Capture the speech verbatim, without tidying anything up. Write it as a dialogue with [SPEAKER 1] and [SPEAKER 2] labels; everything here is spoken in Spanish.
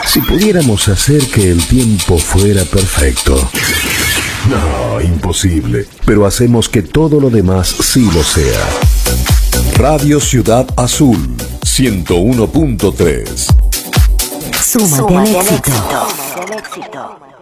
[SPEAKER 1] Si pudiéramos hacer que el tiempo fuera perfecto. No, imposible. Pero hacemos que todo lo demás sí lo sea. Radio Ciudad Azul, ciento uno punto tres.
[SPEAKER 2] Súmate al éxito.